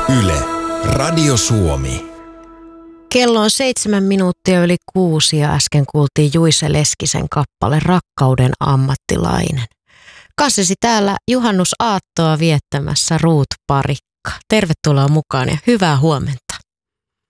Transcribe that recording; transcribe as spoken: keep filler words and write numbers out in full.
Yle, Radio Suomi. Kello on seitsemän minuuttia yli kuusi ja äsken kuultiin Juise Leskisen kappale Rakkauden ammattilainen. Kanssasi täällä juhannusaattoa viettämässä Ruut Parikka. Tervetuloa mukaan ja hyvää huomenta.